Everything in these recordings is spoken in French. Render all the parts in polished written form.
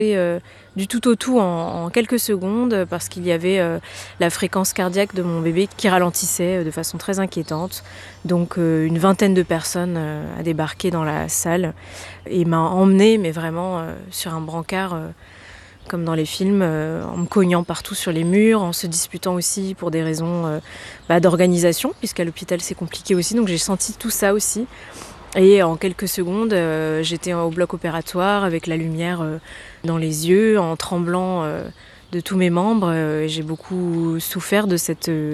Et du tout au tout en quelques secondes parce qu'il y avait, la fréquence cardiaque de mon bébé qui ralentissait, de façon très inquiétante. Donc une vingtaine de personnes, a débarqué dans la salle et m'a emmenée, mais vraiment, sur un brancard, comme dans les films, en me cognant partout sur les murs, en se disputant aussi pour des raisons, d'organisation, puisqu'à l'hôpital c'est compliqué aussi, donc j'ai senti tout ça aussi. Et en quelques secondes, j'étais au bloc opératoire avec la lumière, dans les yeux, en tremblant, de tous mes membres, et j'ai beaucoup souffert de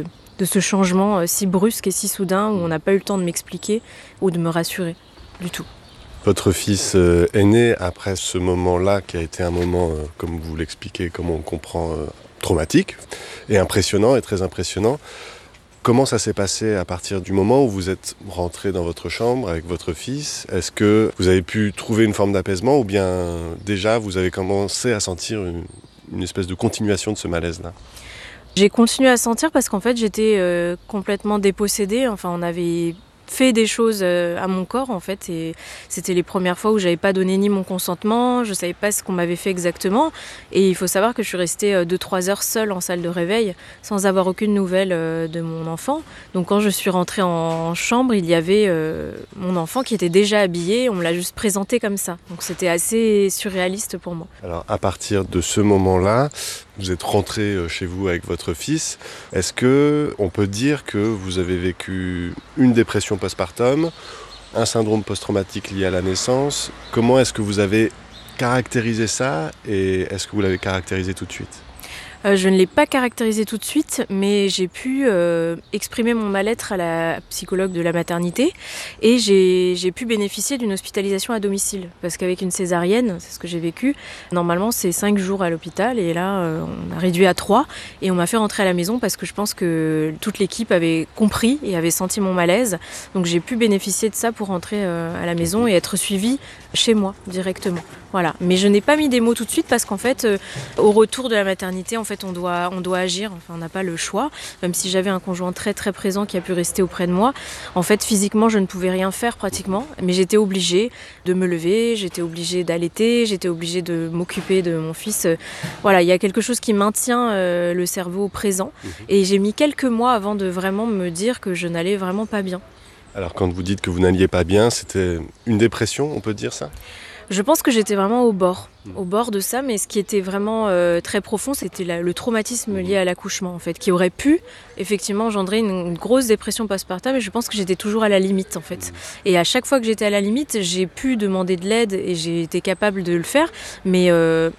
ce changement, si brusque et si soudain où on n'a pas eu le temps de m'expliquer ou de me rassurer du tout. Votre fils est né après ce moment-là qui a été un moment, comme vous l'expliquez, comme on comprend, traumatique et impressionnant et très impressionnant. Comment ça s'est passé à partir du moment où vous êtes rentré dans votre chambre avec votre fils? Est-ce que vous avez pu trouver une forme d'apaisement ou bien déjà vous avez commencé à sentir une espèce de continuation de ce malaise-là? J'ai continué à sentir parce qu'en fait j'étais, complètement dépossédée. Enfin, on avait fait des choses, à mon corps en fait, et c'était les premières fois où j'avais pas donné ni mon consentement, je savais pas ce qu'on m'avait fait exactement, et il faut savoir que je suis restée, 2-3 heures seule en salle de réveil sans avoir aucune nouvelle, de mon enfant. Donc quand je suis rentrée en chambre, il y avait, mon enfant qui était déjà habillé, on me l'a juste présenté comme ça. Donc c'était assez surréaliste pour moi. Alors à partir de ce moment-là, vous êtes rentré chez vous avec votre fils. Est-ce que on peut dire que vous avez vécu une dépression postpartum, un syndrome post-traumatique lié à la naissance? Comment est-ce que vous avez caractérisé ça et est-ce que vous l'avez caractérisé tout de suite? Je ne l'ai pas caractérisé tout de suite, mais j'ai pu, exprimer mon mal-être à la psychologue de la maternité, et j'ai pu bénéficier d'une hospitalisation à domicile. Parce qu'avec une césarienne, c'est ce que j'ai vécu, normalement c'est 5 jours à l'hôpital, et là, on a réduit à 3, et on m'a fait rentrer à la maison parce que je pense que toute l'équipe avait compris et avait senti mon malaise. Donc j'ai pu bénéficier de ça pour rentrer, à la maison et être suivie chez moi directement. Voilà. Mais je n'ai pas mis des mots tout de suite parce qu'en fait, au retour de la maternité, en fait, on doit agir. Enfin, on n'a pas le choix. Même si j'avais un conjoint très très présent qui a pu rester auprès de moi, en fait, physiquement, je ne pouvais rien faire pratiquement. Mais j'étais obligée de me lever, j'étais obligée d'allaiter, j'étais obligée de m'occuper de mon fils. Voilà, il y a quelque chose qui maintient le cerveau présent. Et j'ai mis quelques mois avant de vraiment me dire que je n'allais vraiment pas bien. Alors quand vous dites que vous n'alliez pas bien, c'était une dépression, on peut dire ça? Je pense que j'étais vraiment au bord de ça, mais ce qui était vraiment très profond, c'était le traumatisme lié à l'accouchement, en fait, qui aurait pu effectivement engendrer une grosse dépression postpartum, et je pense que j'étais toujours à la limite, en fait. Et à chaque fois que j'étais à la limite, j'ai pu demander de l'aide et j'ai été capable de le faire, mais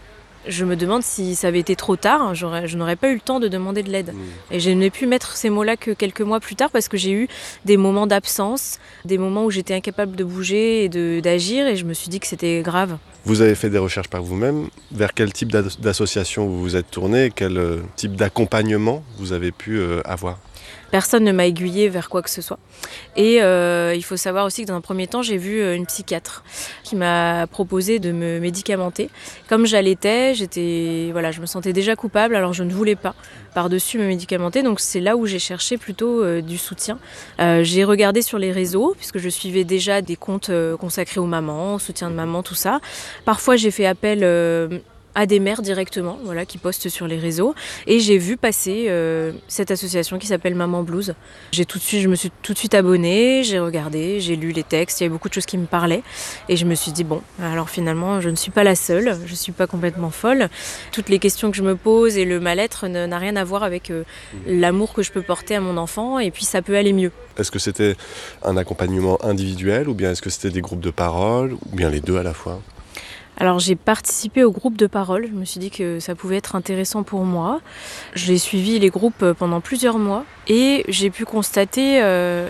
je me demande si ça avait été trop tard, je n'aurais pas eu le temps de demander de l'aide. Et je n'ai pu mettre ces mots-là que quelques mois plus tard parce que j'ai eu des moments d'absence, des moments où j'étais incapable de bouger et d'agir, et je me suis dit que c'était grave. Vous avez fait des recherches par vous-même. Vers quel type d'association vous vous êtes tourné? Quel type d'accompagnement vous avez pu avoir? Personne ne m'a aiguillée vers quoi que ce soit. Et il faut savoir aussi que dans un premier temps, j'ai vu une psychiatre qui m'a proposé de me médicamenter. Comme j'allaitais, je me sentais déjà coupable, alors je ne voulais pas par-dessus me médicamenter. Donc c'est là où j'ai cherché plutôt du soutien. J'ai regardé sur les réseaux, puisque je suivais déjà des comptes consacrés aux mamans, au soutien de maman, tout ça. Parfois j'ai fait appel à des mères directement, voilà, qui postent sur les réseaux. Et j'ai vu passer cette association qui s'appelle Maman Blues. Je me suis tout de suite abonnée, j'ai regardé, j'ai lu les textes, il y avait beaucoup de choses qui me parlaient. Et je me suis dit, bon, alors finalement, je ne suis pas la seule, je ne suis pas complètement folle. Toutes les questions que je me pose et le mal-être n'a rien à voir avec l'amour que je peux porter à mon enfant, et puis ça peut aller mieux. Est-ce que c'était un accompagnement individuel ou bien est-ce que c'était des groupes de parole ou bien les deux à la fois? Alors j'ai participé au groupe de parole, je me suis dit que ça pouvait être intéressant pour moi. J'ai suivi les groupes pendant plusieurs mois et j'ai pu constater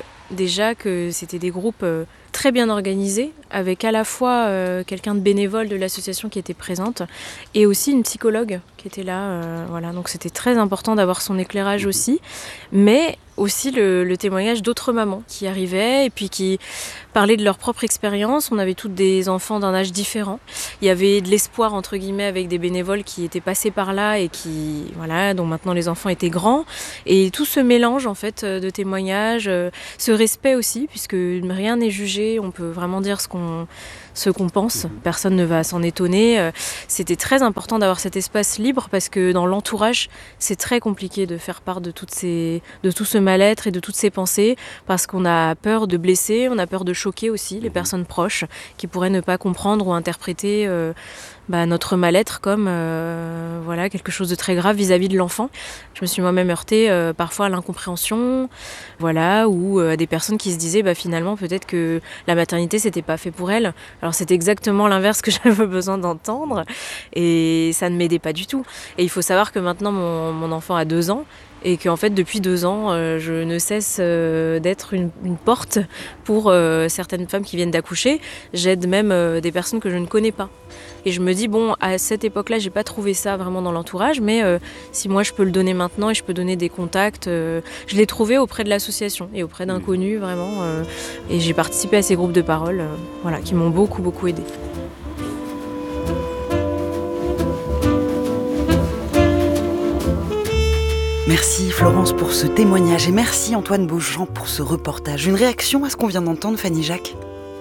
déjà que c'était des groupes très bien organisés, avec à la fois quelqu'un de bénévole de l'association qui était présente et aussi une psychologue qui était là. Voilà. Donc c'était très important d'avoir son éclairage aussi, mais aussi le témoignage d'autres mamans qui arrivaient et puis qui parlaient de leur propre expérience. On avait toutes des enfants d'un âge différent. Il y avait de l'espoir entre guillemets avec des bénévoles qui étaient passés par là et dont maintenant les enfants étaient grands. Et tout ce mélange en fait de témoignages, ce respect aussi, puisque rien n'est jugé, on peut vraiment dire ce ce qu'on pense. Personne ne va s'en étonner. C'était très important d'avoir cet espace libre parce que dans l'entourage, c'est très compliqué de faire part de tout ce mal-être et de toutes ces pensées parce qu'on a peur de blesser, on a peur de choquer aussi les personnes proches qui pourraient ne pas comprendre ou interpréter notre mal-être comme quelque chose de très grave vis-à-vis de l'enfant. Je me suis moi-même heurtée parfois à l'incompréhension, ou à des personnes qui se disaient finalement peut-être que la maternité c'était pas fait pour elle. Alors c'était exactement l'inverse que j'avais besoin d'entendre et ça ne m'aidait pas du tout. Et il faut savoir que maintenant mon enfant a 2 ans et qu'en fait depuis 2 ans je ne cesse d'être une porte pour certaines femmes qui viennent d'accoucher. J'aide même des personnes que je ne connais pas. Et je me dis, à cette époque-là, j'ai pas trouvé ça vraiment dans l'entourage, mais si moi je peux le donner maintenant et je peux donner des contacts, je l'ai trouvé auprès de l'association et auprès d'inconnus vraiment. Et j'ai participé à ces groupes de parole qui m'ont beaucoup, beaucoup aidée. Merci Florence pour ce témoignage et merci Antoine Beaujean pour ce reportage. Une réaction à ce qu'on vient d'entendre, Fanny Jacques ?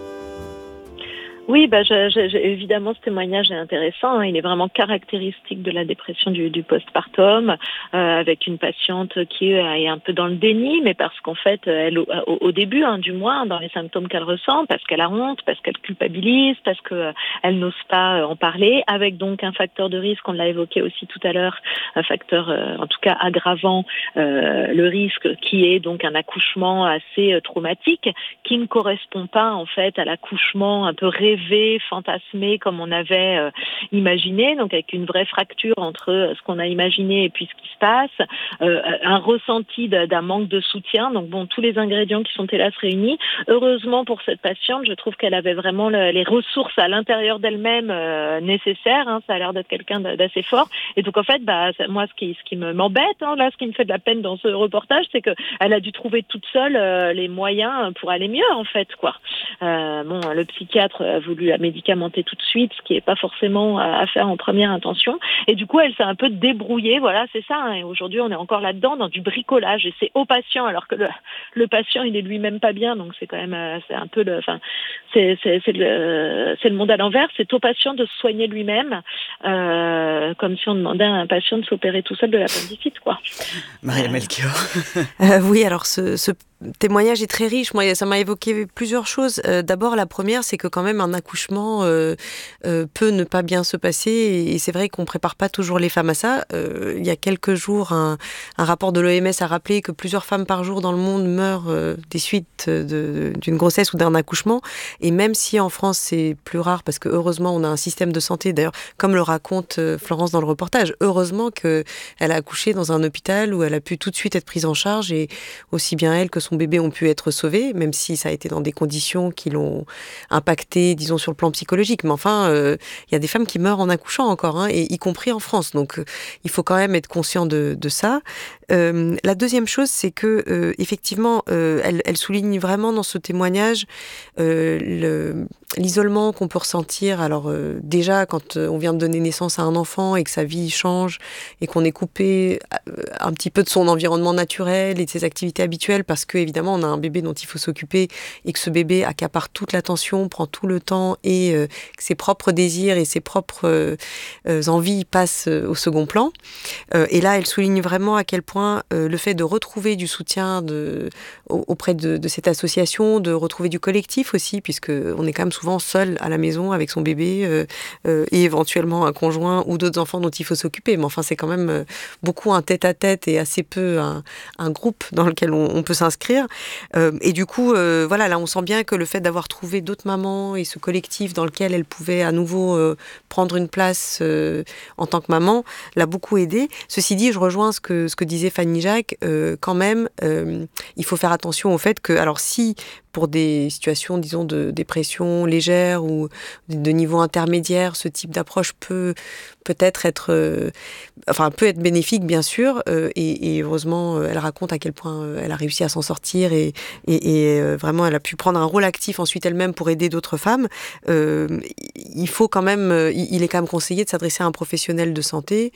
Oui, évidemment, ce témoignage est intéressant. Il est vraiment caractéristique de la dépression du postpartum, avec une patiente qui est un peu dans le déni, mais parce qu'en fait, elle, au début, du moins, dans les symptômes qu'elle ressent, parce qu'elle a honte, parce qu'elle culpabilise, parce qu'elle n'ose pas en parler, avec donc un facteur de risque, on l'a évoqué aussi tout à l'heure, un facteur, en tout cas aggravant, le risque qui est donc un accouchement assez traumatique, qui ne correspond pas en fait à l'accouchement un peu rêvé, fantasmé comme on avait imaginé, donc avec une vraie fracture entre ce qu'on a imaginé et puis ce qui se passe, un ressenti d'un manque de soutien, donc tous les ingrédients qui sont hélas réunis. Heureusement pour cette patiente, je trouve qu'elle avait vraiment les ressources à l'intérieur d'elle-même nécessaires, ça a l'air d'être quelqu'un d'assez fort, et donc en fait, moi ce qui m'embête, là ce qui me fait de la peine dans ce reportage, c'est qu'elle a dû trouver toute seule les moyens pour aller mieux en fait, quoi. Le psychiatre a voulu la médicamenter tout de suite, ce qui n'est pas forcément à faire en première intention. Et du coup, elle s'est un peu débrouillée. Voilà, c'est ça. Et aujourd'hui, on est encore là-dedans, dans du bricolage. Et c'est au patient, alors que le patient, il est lui-même pas bien. Donc c'est quand même, c'est un peu c'est le monde à l'envers. C'est au patient de se soigner lui-même, comme si on demandait à un patient de s'opérer tout seul de l'appendicite, quoi. Maria Melchior. Oui, alors ce témoignage est très riche. Moi, ça m'a évoqué plusieurs choses. D'abord, la première, c'est que quand même un accouchement peut ne pas bien se passer, et c'est vrai qu'on prépare pas toujours les femmes à ça. Il y a quelques jours, un rapport de l'OMS a rappelé que plusieurs femmes par jour dans le monde meurent des suites d'une grossesse ou d'un accouchement. Et même si en France c'est plus rare, parce que heureusement on a un système de santé, d'ailleurs, comme le raconte Florence dans le reportage, heureusement qu'elle a accouché dans un hôpital où elle a pu tout de suite être prise en charge, et aussi bien elle que son bébé ont pu être sauvés, même si ça a été dans des conditions qui l'ont impacté, disons, sur le plan psychologique. Mais enfin, il y a des femmes qui meurent en accouchant encore, et y compris en France. Donc, il faut quand même être conscient de ça. La deuxième chose, c'est que effectivement, elle souligne vraiment dans ce témoignage l'isolement qu'on peut ressentir. Alors déjà, quand on vient de donner naissance à un enfant et que sa vie change et qu'on est coupé un petit peu de son environnement naturel et de ses activités habituelles, parce que évidemment, on a un bébé dont il faut s'occuper et que ce bébé accapare toute l'attention, prend tout le temps, et que ses propres désirs et ses propres envies passent au second plan. Et là, elle souligne vraiment à quel point le fait de retrouver du soutien auprès de cette association, de retrouver du collectif aussi, puisque on est quand même souvent seul à la maison avec son bébé et éventuellement un conjoint ou d'autres enfants dont il faut s'occuper. Mais enfin, c'est quand même beaucoup un tête-à-tête et assez peu un groupe dans lequel on peut s'inscrire. Et du coup, voilà, là, on sent bien que le fait d'avoir trouvé d'autres mamans et ce collectif dans lequel elle pouvait à nouveau prendre une place en tant que maman l'a beaucoup aidée. Ceci dit, je rejoins ce que disait Fanny Jacques. Quand même, il faut faire attention au fait que, alors si pour des situations, disons, de dépression légère ou de niveau intermédiaire, ce type d'approche peut être peut être bénéfique, bien sûr, et heureusement, elle raconte à quel point elle a réussi à s'en sortir, et vraiment, elle a pu prendre un rôle actif ensuite elle-même pour aider d'autres femmes. Il faut quand même, il est quand même conseillé de s'adresser à un professionnel de santé.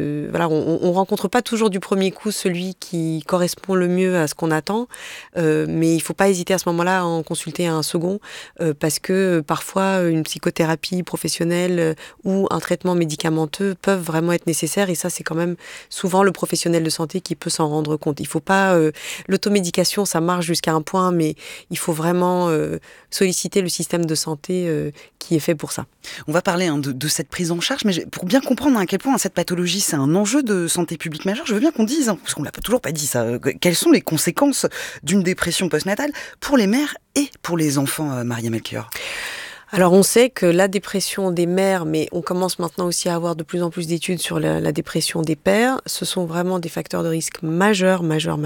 On rencontre pas toujours du premier coup celui qui correspond le mieux à ce qu'on attend, Mais il ne faut pas hésiter à ce moment-là à en consulter un second, parce que parfois une psychothérapie professionnelle ou un traitement médicamenteux peuvent vraiment être nécessaires, et ça c'est quand même souvent le professionnel de santé qui peut s'en rendre compte. Il ne faut pas... l'automédication, ça marche jusqu'à un point, mais il faut vraiment solliciter le système de santé qui est fait pour ça. On va parler de cette prise en charge, mais pour bien comprendre à quel point cette pathologie c'est un enjeu de santé publique majeur, je veux bien qu'on dise, parce qu'on ne l'a toujours pas dit ça, quelles sont les conséquences d'une dépression postnatale pour les mères et pour les enfants, Maria Melchior? Alors on sait que la dépression des mères, mais on commence maintenant aussi à avoir de plus en plus d'études sur la dépression des pères, ce sont vraiment des facteurs de risque majeurs,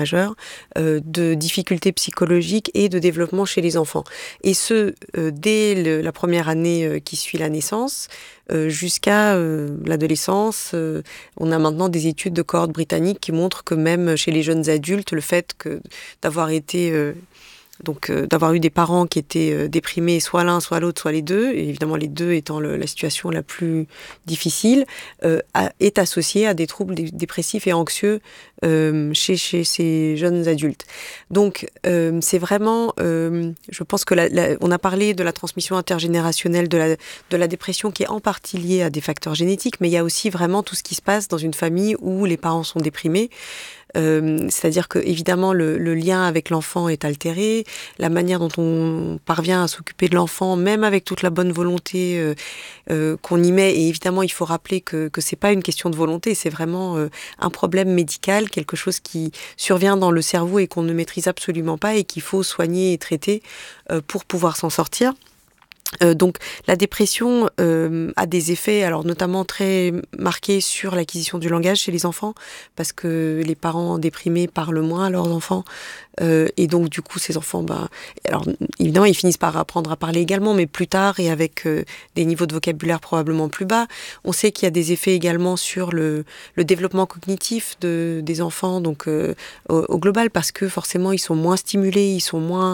de difficultés psychologiques et de développement chez les enfants. Et ce, dès la première année qui suit la naissance, jusqu'à l'adolescence. On a maintenant des études de cohortes britanniques qui montrent que même chez les jeunes adultes, le fait d'avoir été... d'avoir eu des parents qui étaient déprimés, soit l'un, soit l'autre, soit les deux, et évidemment les deux étant la situation la plus difficile, est associé à des troubles dépressifs et anxieux chez ces jeunes adultes. Donc c'est vraiment, je pense que on a parlé de la transmission intergénérationnelle de la dépression qui est en partie liée à des facteurs génétiques, mais il y a aussi vraiment tout ce qui se passe dans une famille où les parents sont déprimés. C'est-à-dire que évidemment le lien avec l'enfant est altéré, la manière dont on parvient à s'occuper de l'enfant, même avec toute la bonne volonté qu'on y met, et évidemment il faut rappeler que c'est pas une question de volonté, c'est vraiment un problème médical, quelque chose qui survient dans le cerveau et qu'on ne maîtrise absolument pas et qu'il faut soigner et traiter pour pouvoir s'en sortir. Donc la dépression a des effets, alors notamment très marqués sur l'acquisition du langage chez les enfants, parce que les parents déprimés parlent moins à leurs enfants, et donc du coup ces enfants, alors évidemment ils finissent par apprendre à parler également, mais plus tard et avec des niveaux de vocabulaire probablement plus bas. On sait qu'il y a des effets également sur le développement cognitif des enfants, donc au global, parce que forcément ils sont moins stimulés, ils sont moins...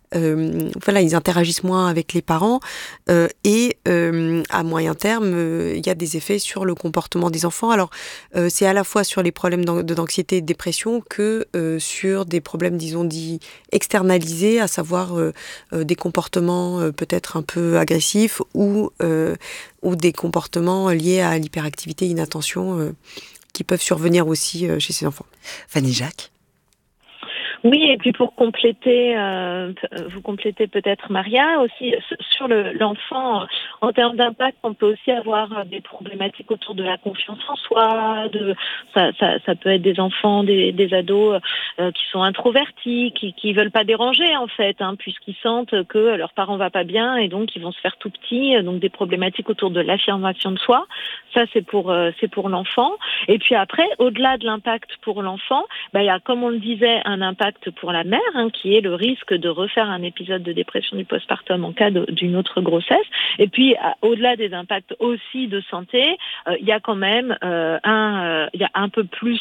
ils interagissent moins avec les parents, et à moyen terme, il y a des effets sur le comportement des enfants. Alors, c'est à la fois sur les problèmes d'anxiété et de dépression que sur des problèmes, disons, dits externalisés, à savoir des comportements peut-être un peu agressifs ou des comportements liés à l'hyperactivité, inattention, qui peuvent survenir aussi chez ces enfants. Fanny Jacques? Oui, et puis pour compléter, vous complétez peut-être Maria aussi sur l'enfant. En termes d'impact, on peut aussi avoir des problématiques autour de la confiance en soi. Ça peut être des enfants, des ados qui sont introvertis, qui veulent pas déranger en fait, puisqu'ils sentent que leur parent va pas bien et donc ils vont se faire tout petits. Donc des problématiques autour de l'affirmation de soi. Ça c'est pour l'enfant. Et puis après, au-delà de l'impact pour l'enfant, il y a, comme on le disait, un impact pour la mère, qui est le risque de refaire un épisode de dépression du postpartum en cas d'une autre grossesse. Et puis, au-delà des impacts aussi de santé, il y a quand même il y a un peu plus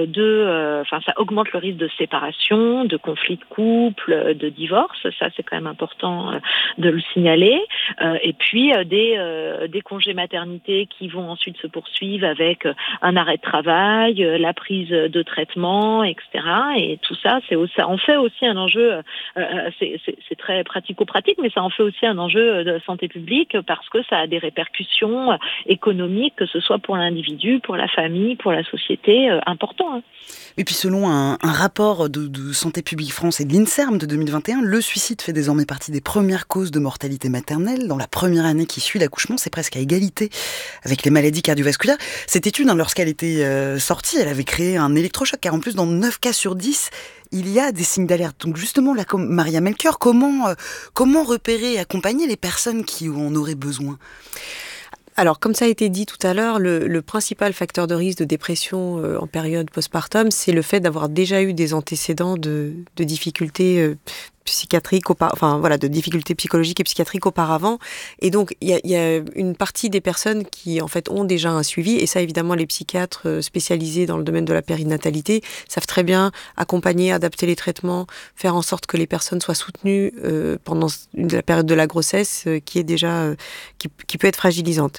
ça augmente le risque de séparation, de conflit de couple, de divorce. Ça, c'est quand même important de le signaler. Et puis, des congés maternité qui vont ensuite se poursuivre avec un arrêt de travail, la prise de traitement, etc. Et tout ça, ça en fait aussi un enjeu, c'est très pratico-pratique, mais ça en fait aussi un enjeu de santé publique parce que ça a des répercussions économiques, que ce soit pour l'individu, pour la famille, pour la société, important. Et puis selon un rapport de Santé publique France et de l'INSERM de 2021, le suicide fait désormais partie des premières causes de mortalité maternelle. Dans la première année qui suit l'accouchement, c'est presque à égalité avec les maladies cardiovasculaires. Cette étude, lorsqu'elle était sortie, elle avait créé un électrochoc, car en plus, dans 9 cas sur 10, il y a des signes d'alerte. Donc justement, là, comme Maria Melchior, comment repérer et accompagner les personnes qui en auraient besoin ? Alors, comme ça a été dit tout à l'heure, le principal facteur de risque de dépression en période postpartum, c'est le fait d'avoir déjà eu des antécédents de difficultés psychiatriques, de difficultés psychologiques et psychiatriques auparavant. Et donc, il y a une partie des personnes qui, en fait, ont déjà un suivi. Et ça, évidemment, les psychiatres spécialisés dans le domaine de la périnatalité savent très bien accompagner, adapter les traitements, faire en sorte que les personnes soient soutenues pendant la période de la grossesse, qui est déjà qui peut être fragilisante.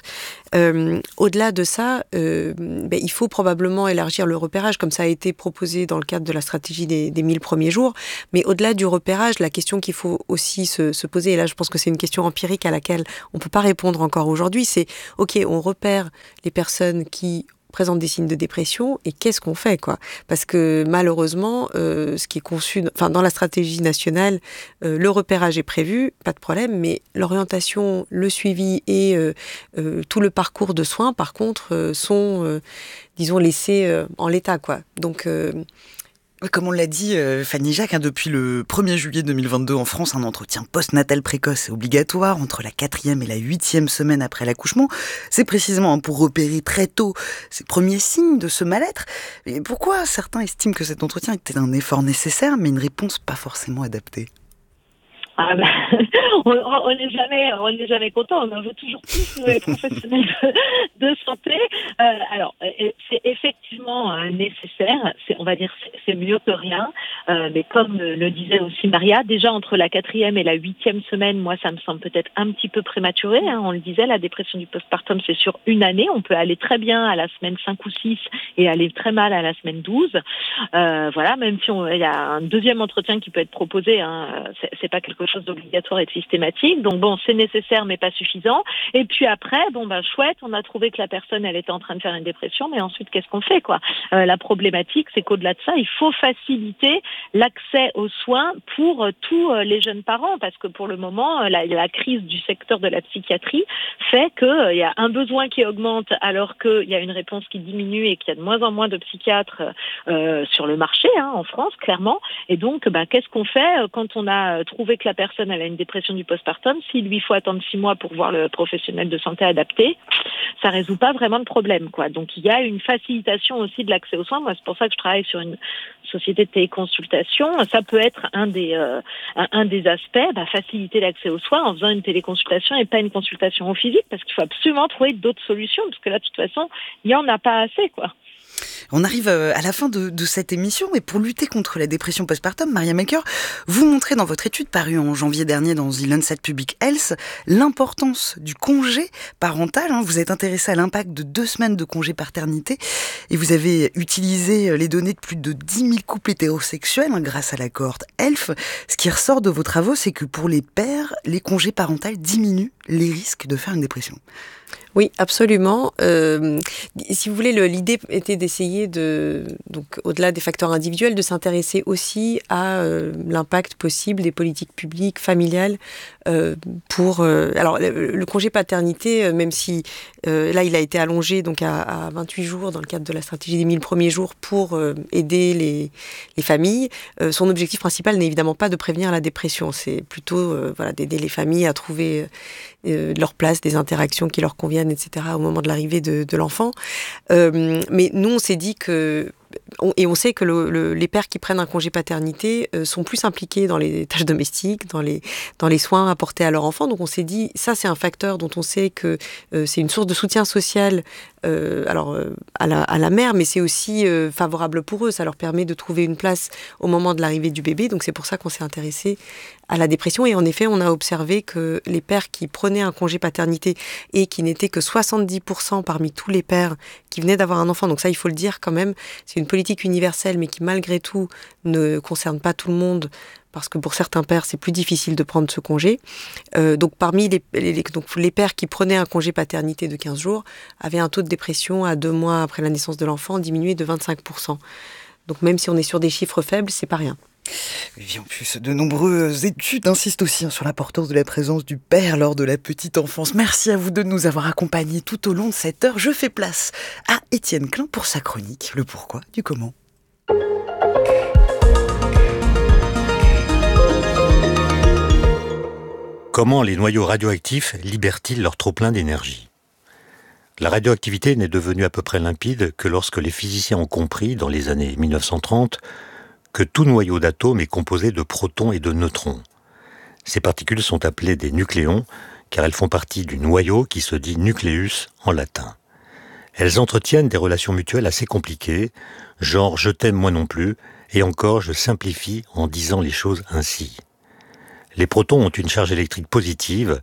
Au-delà de ça, il faut probablement élargir le repérage, comme ça a été proposé dans le cadre de la stratégie des 1000 premiers jours. Mais au-delà du repérage, la question qu'il faut aussi se poser, et là je pense que c'est une question empirique à laquelle on ne peut pas répondre encore aujourd'hui, c'est ok, on repère les personnes qui présentent des signes de dépression et qu'est-ce qu'on fait, quoi ? Parce que malheureusement, ce qui est conçu, dans la stratégie nationale, le repérage est prévu, pas de problème, mais l'orientation, le suivi et tout le parcours de soins, par contre, sont, disons, laissés en l'état, quoi. Donc comme on l'a dit, Fanny Jacques, depuis le 1er juillet 2022 en France, un entretien post-natal précoce est obligatoire entre la 4e et la 8e semaine après l'accouchement. C'est précisément pour repérer très tôt ces premiers signes de ce mal-être. Et pourquoi certains estiment que cet entretien était un effort nécessaire, mais une réponse pas forcément adaptée ? On n'est jamais content, on en veut toujours plus, nous, les professionnels de santé. Alors, c'est effectivement nécessaire, c'est mieux que rien, mais comme le disait aussi Maria, déjà entre la 4e et la 8e semaine, moi ça me semble peut-être un petit peu prématuré, on le disait, la dépression du postpartum c'est sur une année, on peut aller très bien à la semaine 5 ou 6 et aller très mal à la semaine 12, même si il y a un deuxième entretien qui peut être proposé, c'est pas quelque chose d'obligatoire et de systématique. Donc c'est nécessaire mais pas suffisant. Et puis après, chouette, on a trouvé que la personne, elle était en train de faire une dépression, mais ensuite, qu'est-ce qu'on fait, quoi ? La problématique, c'est qu'au-delà de ça, il faut faciliter l'accès aux soins pour tous les jeunes parents, parce que pour le moment, la crise du secteur de la psychiatrie fait qu'il y a un besoin qui augmente alors qu'il y a une réponse qui diminue et qu'il y a de moins en moins de psychiatres sur le marché, en France, clairement. Et donc, qu'est-ce qu'on fait quand on a trouvé que la personne elle a une dépression du postpartum, s'il lui faut attendre 6 mois pour voir le professionnel de santé adapté, ça résout pas vraiment de problème, quoi. Donc il y a une facilitation aussi de l'accès aux soins. Moi, c'est pour ça que je travaille sur une société de téléconsultation. Ça peut être un des aspects, faciliter l'accès aux soins en faisant une téléconsultation et pas une consultation au physique, parce qu'il faut absolument trouver d'autres solutions, parce que là, de toute façon, il y en a pas assez, quoi. On arrive à la fin de cette émission, et pour lutter contre la dépression postpartum, Maria Maker, vous montrez dans votre étude parue en janvier dernier dans The Lancet Public Health l'importance du congé parental. Vous êtes intéressé à l'impact de 2 semaines de congé paternité et vous avez utilisé les données de plus de 10 000 couples hétérosexuels grâce à la cohorte ELF. Ce qui ressort de vos travaux, c'est que pour les pères, les congés parentaux diminuent les risques de faire une dépression. Oui, absolument. Si vous voulez, l'idée était d'essayer donc au-delà des facteurs individuels, de s'intéresser aussi à l'impact possible des politiques publiques familiales alors le congé paternité, même si là il a été allongé donc à 28 jours dans le cadre de la stratégie des 1000 premiers jours pour aider les familles. Son objectif principal n'est évidemment pas de prévenir la dépression, c'est plutôt d'aider les familles à trouver leur place, des interactions qui leur conviennent, etc. au moment de l'arrivée de l'enfant. Mais nous, on s'est dit que on sait que les pères qui prennent un congé paternité sont plus impliqués dans les tâches domestiques, dans les soins apportés à leur enfant. Donc on s'est dit, ça c'est un facteur dont on sait que c'est une source de soutien social à la mère, mais c'est aussi favorable pour eux. Ça leur permet de trouver une place au moment de l'arrivée du bébé. Donc c'est pour ça qu'on s'est intéressé à la dépression. Et en effet, on a observé que les pères qui prenaient un congé paternité et qui n'étaient que 70% parmi tous les pères qui venaient d'avoir un enfant, donc ça il faut le dire quand même, c'est une politique universelle mais qui malgré tout ne concerne pas tout le monde, parce que pour certains pères, c'est plus difficile de prendre ce congé. Donc parmi les pères qui prenaient un congé paternité de 15 jours avaient un taux de dépression à 2 mois après la naissance de l'enfant diminué de 25%. Donc même si on est sur des chiffres faibles, c'est pas rien. Et en plus, de nombreuses études insistent aussi sur l'importance de la présence du père lors de la petite enfance. Merci à vous deux de nous avoir accompagnés tout au long de cette heure. Je fais place à Étienne Klein pour sa chronique, le pourquoi du comment. Comment les noyaux radioactifs libèrent-ils leur trop-plein d'énergie ? La radioactivité n'est devenue à peu près limpide que lorsque les physiciens ont compris, dans les années 1930, que tout noyau d'atomes est composé de protons et de neutrons. Ces particules sont appelées des nucléons, car elles font partie du noyau qui se dit nucleus en latin. Elles entretiennent des relations mutuelles assez compliquées, genre « je t'aime moi non plus », et encore je simplifie en disant les choses ainsi. Les protons ont une charge électrique positive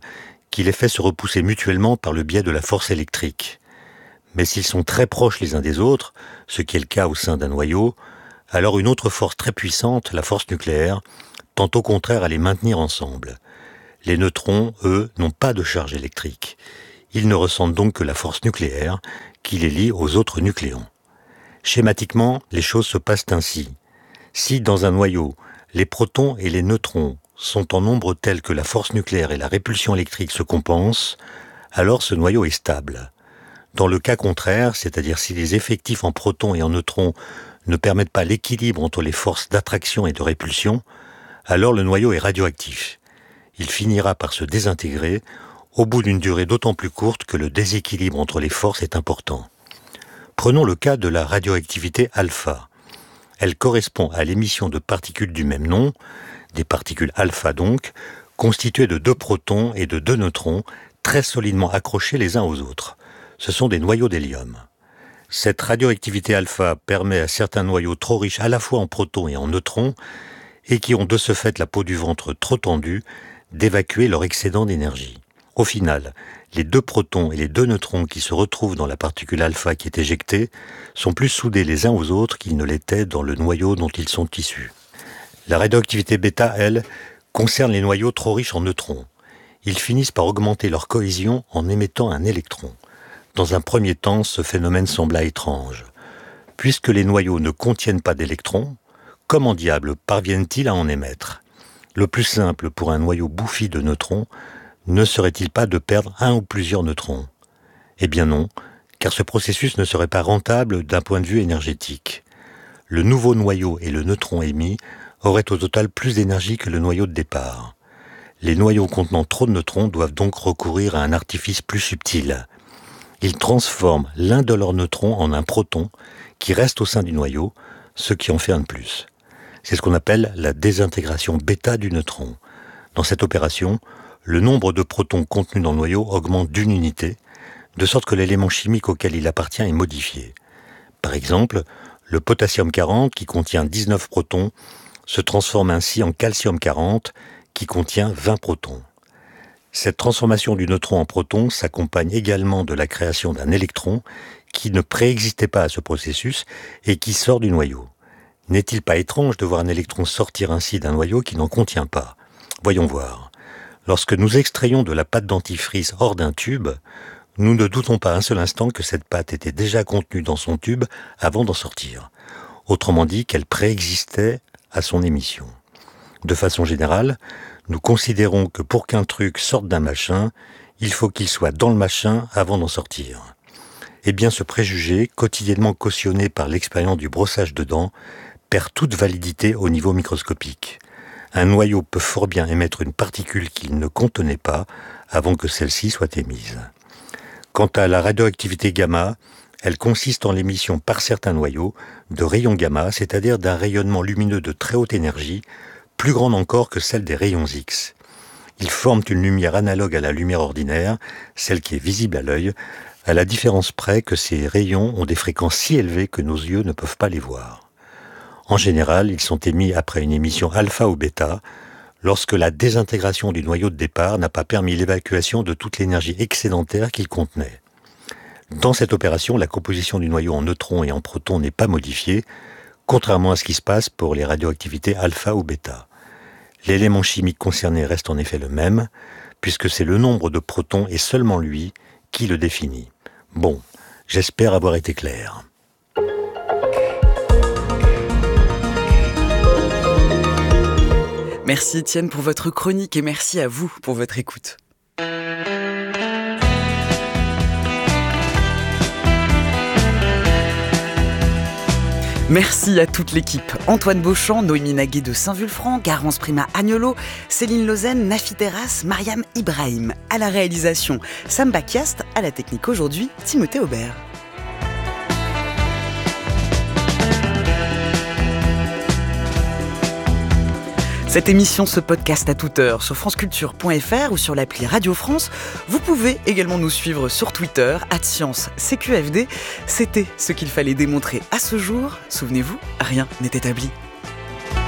qui les fait se repousser mutuellement par le biais de la force électrique. Mais s'ils sont très proches les uns des autres, ce qui est le cas au sein d'un noyau, alors une autre force très puissante, la force nucléaire, tend au contraire à les maintenir ensemble. Les neutrons, eux, n'ont pas de charge électrique. Ils ne ressentent donc que la force nucléaire qui les lie aux autres nucléons. Schématiquement, les choses se passent ainsi. Si, dans un noyau, les protons et les neutrons sont en nombre tel que la force nucléaire et la répulsion électrique se compensent, alors ce noyau est stable. Dans le cas contraire, c'est-à-dire si les effectifs en protons et en neutrons ne permettent pas l'équilibre entre les forces d'attraction et de répulsion, alors le noyau est radioactif. Il finira par se désintégrer au bout d'une durée d'autant plus courte que le déséquilibre entre les forces est important. Prenons le cas de la radioactivité alpha. Elle correspond à l'émission de particules du même nom, des particules alpha donc, constituées de 2 protons et de 2 neutrons, très solidement accrochés les uns aux autres. Ce sont des noyaux d'hélium. Cette radioactivité alpha permet à certains noyaux trop riches à la fois en protons et en neutrons, et qui ont de ce fait la peau du ventre trop tendue, d'évacuer leur excédent d'énergie. Au final, les 2 protons et les 2 neutrons qui se retrouvent dans la particule alpha qui est éjectée sont plus soudés les uns aux autres qu'ils ne l'étaient dans le noyau dont ils sont issus. La radioactivité bêta, elle, concerne les noyaux trop riches en neutrons. Ils finissent par augmenter leur cohésion en émettant un électron. Dans un premier temps, ce phénomène sembla étrange. Puisque les noyaux ne contiennent pas d'électrons, comment diable parviennent-ils à en émettre ? Le plus simple pour un noyau bouffi de neutrons ne serait-il pas de perdre un ou plusieurs neutrons ? Eh bien non, car ce processus ne serait pas rentable d'un point de vue énergétique. Le nouveau noyau et le neutron émis auraient au total plus d'énergie que le noyau de départ. Les noyaux contenant trop de neutrons doivent donc recourir à un artifice plus subtil. Ils transforment l'un de leurs neutrons en un proton qui reste au sein du noyau, ce qui en fait un de plus. C'est ce qu'on appelle la désintégration bêta du neutron. Dans cette opération, le nombre de protons contenus dans le noyau augmente d'une unité, de sorte que l'élément chimique auquel il appartient est modifié. Par exemple, le potassium 40, qui contient 19 protons, se transforme ainsi en calcium 40, qui contient 20 protons. Cette transformation du neutron en proton s'accompagne également de la création d'un électron qui ne préexistait pas à ce processus et qui sort du noyau. N'est-il pas étrange de voir un électron sortir ainsi d'un noyau qui n'en contient pas ? Voyons voir. Lorsque nous extrayons de la pâte dentifrice hors d'un tube, nous ne doutons pas un seul instant que cette pâte était déjà contenue dans son tube avant d'en sortir. Autrement dit, qu'elle préexistait à son émission. De façon générale, nous considérons que pour qu'un truc sorte d'un machin, il faut qu'il soit dans le machin avant d'en sortir. Eh bien, ce préjugé, quotidiennement cautionné par l'expérience du brossage de dents, perd toute validité au niveau microscopique. Un noyau peut fort bien émettre une particule qu'il ne contenait pas avant que celle-ci soit émise. Quant à la radioactivité gamma, elle consiste en l'émission par certains noyaux de rayons gamma, c'est-à-dire d'un rayonnement lumineux de très haute énergie, plus grande encore que celle des rayons X. Ils forment une lumière analogue à la lumière ordinaire, celle qui est visible à l'œil, à la différence près que ces rayons ont des fréquences si élevées que nos yeux ne peuvent pas les voir. En général, ils sont émis après une émission alpha ou bêta, lorsque la désintégration du noyau de départ n'a pas permis l'évacuation de toute l'énergie excédentaire qu'il contenait. Dans cette opération, la composition du noyau en neutrons et en protons n'est pas modifiée, contrairement à ce qui se passe pour les radioactivités alpha ou bêta. L'élément chimique concerné reste en effet le même, puisque c'est le nombre de protons et seulement lui qui le définit. Bon, j'espère avoir été clair. Merci Étienne pour votre chronique et merci à vous pour votre écoute. Merci à toute l'équipe. Antoine Beauchamp, Noémie Naguet de Saint-Vulfranc, Garance Prima Agnolo, Céline Lausanne, Nafi Terras, Mariam Ibrahim. À la réalisation, Sam Bakiast, à la technique aujourd'hui, Timothée Aubert. Cette émission se podcast à toute heure sur franceculture.fr ou sur l'appli Radio France. Vous pouvez également nous suivre sur Twitter, @ScienceCQFD. C'était ce qu'il fallait démontrer à ce jour. Souvenez-vous, rien n'est établi.